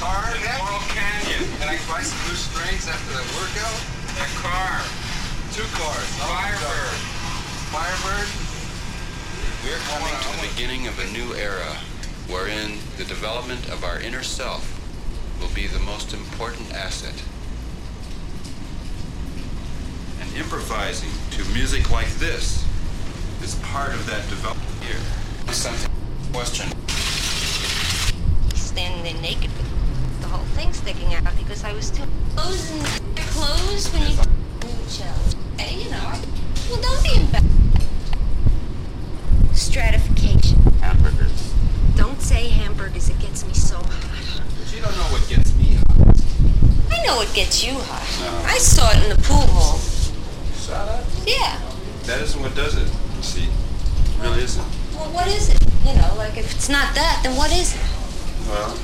car in deck? Laurel Canyon. Can I buy some new springs after the workout? A car. 2 cars. Firebird. Firebird? We're coming to the beginning of a new era wherein the development of our inner self will be the most important asset. And improvising to music like this is part of that development here. Something question. Standing there naked with the whole thing sticking out because I was too close in their clothes when you nude show. Hey, you know, well, don't be embarrassed. Stratification. Hamburgers. Don't say hamburgers, it gets me so hot. But you don't know what gets me hot. I know what gets you hot. No. I saw it in the pool hall. Shut up. Yeah. That isn't what does it. See? It really isn't. Well, what is it? You know, like if it's not that, then what is it? Well,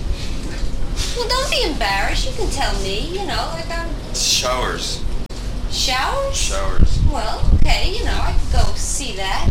Well, don't be embarrassed. You can tell me, you know, like I'm... showers. Showers? Showers. Well, okay, you know, I could go see that.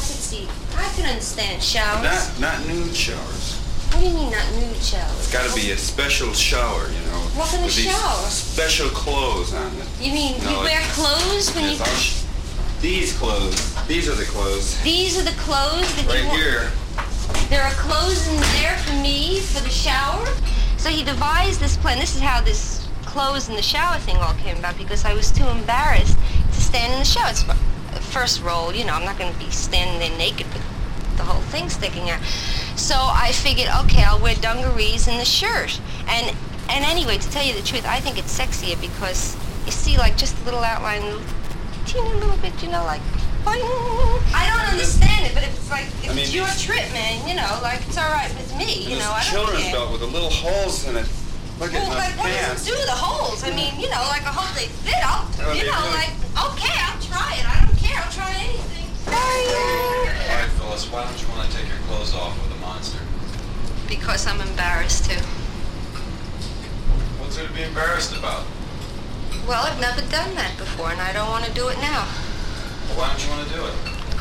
I can understand showers. Not nude showers. What do you mean not nude showers? It's got to be a special shower, you know. What kind of with these shower? Special clothes on it. You mean No, you wear it- clothes when you... These clothes. These are the clothes. These are the clothes that Right you want... here. There are clothes in there for me, for the shower. So he devised this plan. This is how this clothes in the shower thing all came about, because I was too embarrassed to stand in the shower. It's my first role, you know, I'm not going to be standing there naked with the whole thing sticking out. So I figured, okay, I'll wear dungarees and the shirt. And anyway, to tell you the truth, I think it's sexier because you see like just a little outline, teeny little bit, you know, like, boing. I don't understand it, but it's like, if it's your trip, man, you know, like, it's all right with me, you know, I don't children's care. belt with the little holes in it. Look at Well, my like, what pants. does it do, the holes? I mean, you know, like, I hope they fit. I'll, Oh, you they know, really- like, okay, I'll try it. I don't care. I'll try anything. All right, Phyllis, why don't you want to take your clothes off with a monster? Because I'm embarrassed, too. What's there to be embarrassed about? Well, I've never done that before, and I don't want to do it now. Well, why don't you want to do it?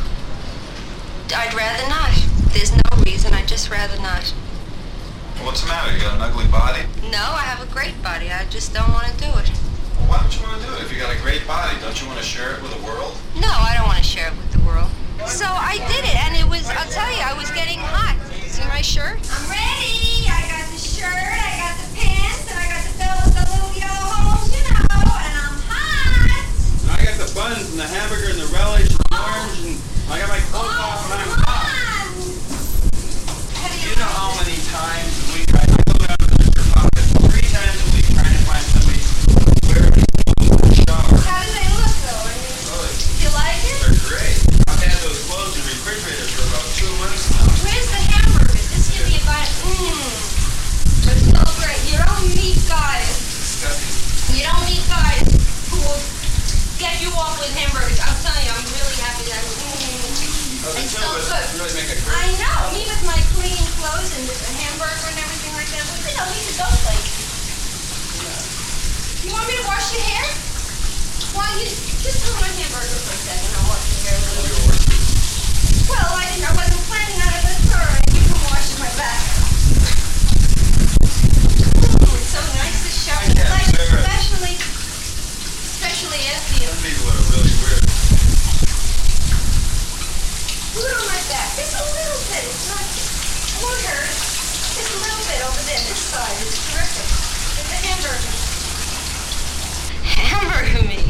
I'd rather not. There's no reason. I'd just rather not. Well, what's the matter? You got an ugly body? No, I have a great body. I just don't want to do it. Well, why don't you want to do it? If you got a great body, don't you want to share it with the world? No, I don't want to share it with the world. So I did it, and it was, I'll tell you, I was getting hot. See my shirt? I'm ready. I got the shirt, I got the pants, and I got the belt with the little yellow holes, you know, and I'm hot. And I got the buns and the hamburger and the relish and the orange and I got my clothes off and I'm hot. Do you know how many times a week I go down to Mr. Pocket 3 times a week trying to find somebody wearing clothes in the shower? How do they look, though? I mean, Oh, do you like it? they're great. I've had those clothes in the refrigerator for about 2 months now. Where's the hamburger? This give me a bite. It's so great. You don't meet guys. Disgusting. You don't meet guys who will get you off with hamburgers. I'm telling you, I'm really happy that it's so good. Really make a I great. know. Me with my clean clothes and with the hamburger and everything like that. But, you know, we could go places. You want me to wash your hair? Well, you just hold my hamburger for a second. I'll wash your hair a little bit. Well, I wasn't planning on it, but it's all right. You can wash my back. It's so nice to shower. I can't Like, bear it. especially after you. Some people are really weird. Do it on my back. Just a little bit. It's not, it won't hurt. Just a little bit over there. This side is terrific. It's a hamburger. Hamburger meat.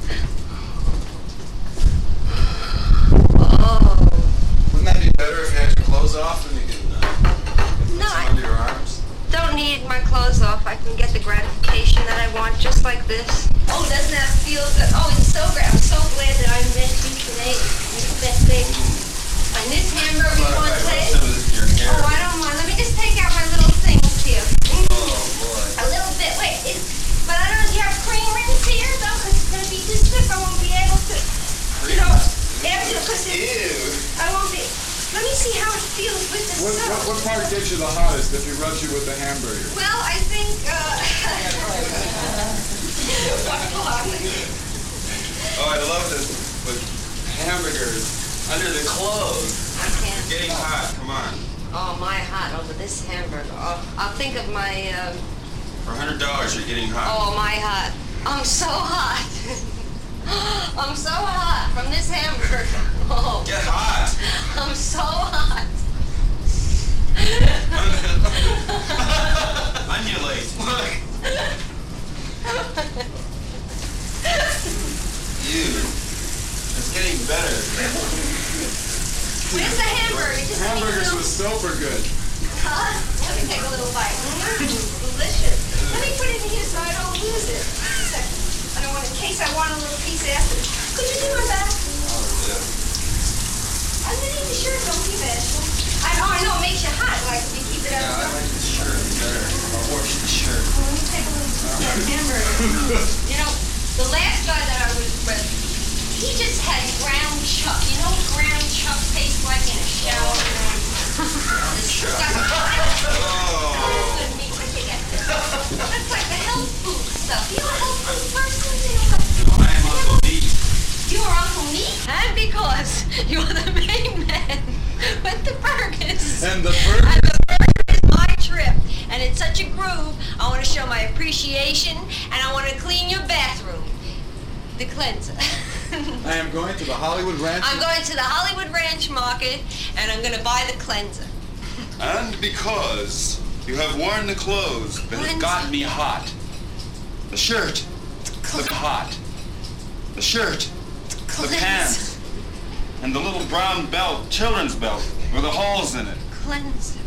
Oh. Wouldn't that be better if you had your clothes off and you can put No, some under your arms? Don't need my clothes off. I can get the gratification that I want just like this. Oh, doesn't that feel good? Oh, it's so great. I'm so glad that I met you today. It's the best thing. And this hamburger, you want to taste? Some of this in your hair. Oh, I don't mind. Let me just take out my little things here. Oh, boy. A little bit. Wait, but I don't know. Do you have cream rinse here, though? Because it's going to be this thick. I won't be able to, you know, after, because Ew. I won't be. Let me see how it feels with the soap. What part gets you the hottest if he rubs you with the hamburger? Well, I think, Oh, I love this. But hamburgers under the clothes. I can't. Getting hot. Come on. Oh, my hot over this hamburger. Oh, I'll think of my, For $100, you're getting hot. Oh, my hot. I'm so hot. I'm so hot from this hamburger. Oh, Get hot. I'm so hot. Undulate. Dude, it's getting better. Where's the hamburger? Just Hamburgers with soap are good. Huh? Let me take a little bite. Delicious. Let me put it in here so I don't lose it. I don't want, in case I want a little piece after. Could you do my back? Underneath the shirt, don't be bashful. I know it makes you hot, like if you keep it Yeah, I outside. like this shirt better. I'll wash the shirt. Let me take a little piece of that hamburger. You know, the last guy that I was with, he just had ground chuck. You know what ground chuck tastes like in a shower? Disgusting. Oh. Good meat. Where'd you get this? That's like the health food stuff. You a health food person? You know, I am Uncle Meat. you are Uncle Meat? And because you're the main man with the burgers. And the burger. And the burger is my trip. And it's such a groove. I want to show my appreciation and I want to clean your bathroom. The cleanser. I am going to the Hollywood Ranch. I'm going to the Hollywood Ranch Market and I'm going to buy the cleanser. And because you have worn the clothes that have gotten me hot. The shirt, the hot. The shirt, the pants, and the little brown belt, children's belt, with the holes in it. Cleanser.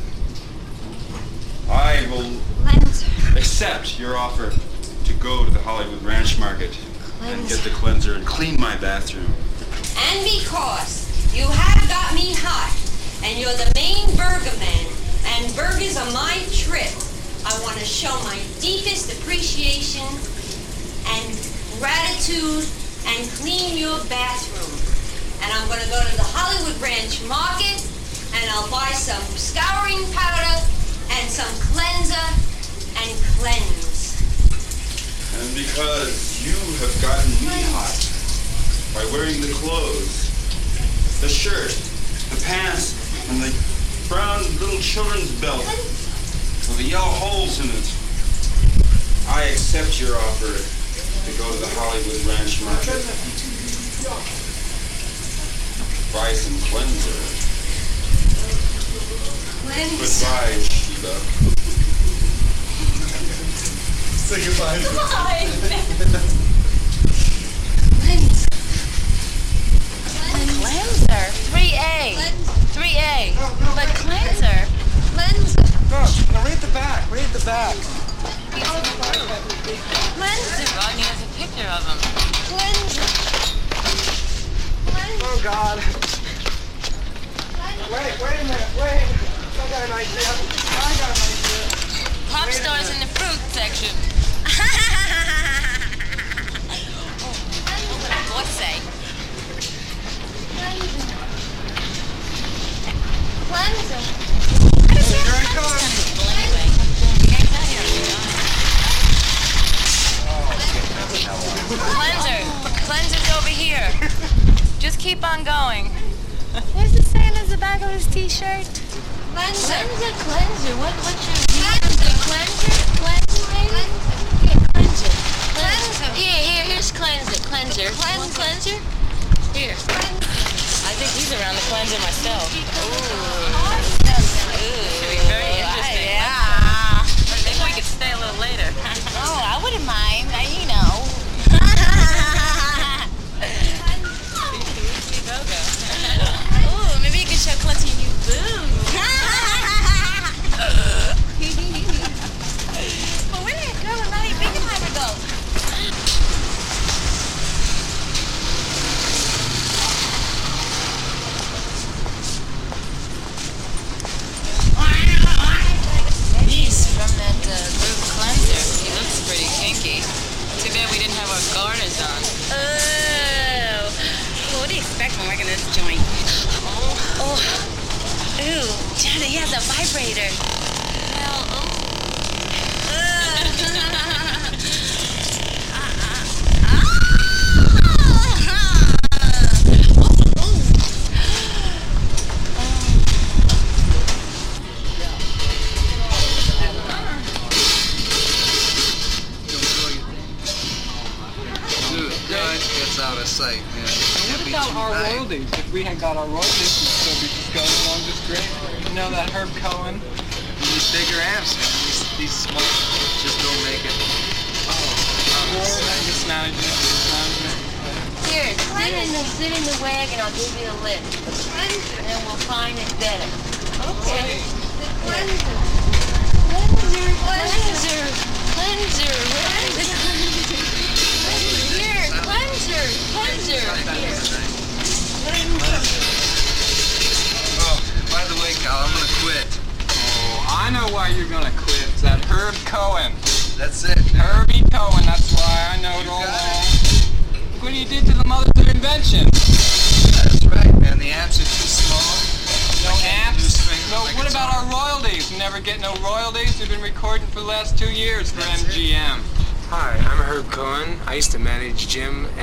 I will Cleanser. accept your offer to go to the Hollywood Ranch Market and get the cleanser and clean my bathroom. And because you have got me hot, and you're the main burger man, and burgers are my trip, I want to show my deepest appreciation and gratitude and clean your bathroom. And I'm going to go to the Hollywood Ranch Market, and I'll buy some scouring powder and some cleanser and cleanse. And because you have gotten me hot by wearing the clothes, the shirt, the pants, and the brown little children's belt with the yellow holes in it, I accept your offer to go to the Hollywood Ranch Market. Buy some cleanser. Goodbye, Sheba. Say goodbye. Cleanser. 3A. 3A. But cleanser. No, read the back. Read the back. Cleanser. Rodney has a picture of him. Oh, God. Wait a minute. Wait. I got an idea. Pop stars in the fruit section. What say? Here I come. Well, anyway. Cleanser's over here. Just keep on going. Where's the saying at the back of his t-shirt? Cleanser. Cleanser. What's your cleanser? Cleanser, baby? Cleanser. Cleanser. Here's cleanser. Cleanser. Want cleanser? Here. I think he's around the cleanser myself. Should be very interesting. Yeah. Maybe we could stay a little later. Oh, I wouldn't mind. You know. Ooh, maybe you could show Clinton your new boo. Well, where did that girl and Maddie Bingenheimer go? He's from that group cleanser. He looks pretty kinky. Too bad we didn't have our garters on. Oh. Well, what do you expect from working this joint? Oh. Ooh. Jenna, he has a vibrator. Well, we had got our royalties, so we just go along just great. You know that Herb Cohen? These bigger amps, man. These small just don't make it. This management. Here, sit in the wagon, I'll give you a lift. And then we'll find it better. Okay. The cleanser. Cleanser. Cleanser. Where is it? Here, cleanser. Cleanser. Oh, by the way, Cal, I'm gonna quit. Oh, I know why you're gonna quit. It's that Herb Cohen. That's it. Herbie Cohen, that's why I know it all along. Look what he did to the mothers of invention. That's right, man. The amps are too small. No amps. So what about our royalties? We never get no royalties. We've been recording for the last 2 years for MGM. Hi, I'm Herb Cohen. I used to manage Jim